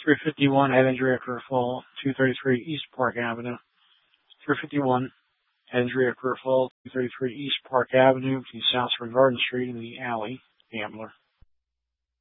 351 Andrea Kerfall, 233 East Park Avenue. 351 Andrea Kerfall, 233 East Park Avenue, between South Spring Garden Street and the alley, Gambler.